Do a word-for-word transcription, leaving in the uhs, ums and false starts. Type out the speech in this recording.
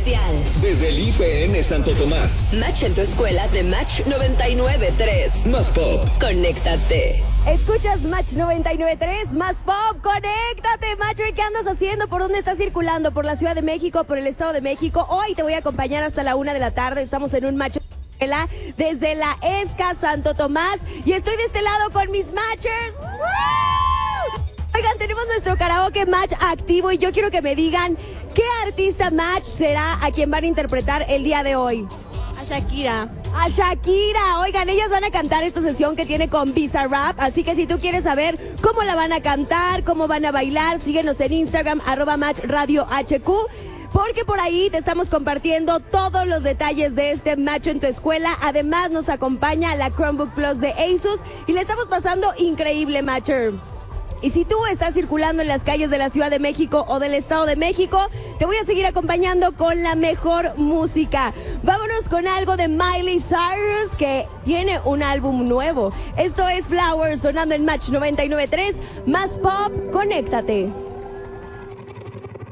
oficial. Desde el I P N Santo Tomás. Match en tu escuela de Match noventa y nueve punto tres. Más pop. Conéctate. Escuchas Match noventa y nueve punto tres, Más pop, conéctate. Match, ¿qué andas haciendo? ¿Por dónde estás circulando? ¿Por la Ciudad de México? ¿Por el Estado de México? Hoy te voy a acompañar hasta la una de la tarde. Estamos en un Match desde la ESCA Santo Tomás y estoy de este lado con mis matchers. ¡Woo! Oigan, tenemos nuestro karaoke match activo y yo quiero que me digan qué artista match será a quien van a interpretar el día de hoy. A Shakira. A Shakira. Oigan, ellas van a cantar esta sesión que tiene con Bizarrap, así que si tú quieres saber cómo la van a cantar, cómo van a bailar, síguenos en Instagram, arroba match radio H Q. Porque por ahí te estamos compartiendo todos los detalles de este match en tu escuela. Además nos acompaña la Chromebook Plus de Asus y le estamos pasando increíble, matcher. Y si tú estás circulando en las calles de la Ciudad de México o del Estado de México, te voy a seguir acompañando con la mejor música. Vámonos con algo de Miley Cyrus, que tiene un álbum nuevo. Esto es Flowers, sonando en Match noventa y nueve punto tres. Más pop, conéctate.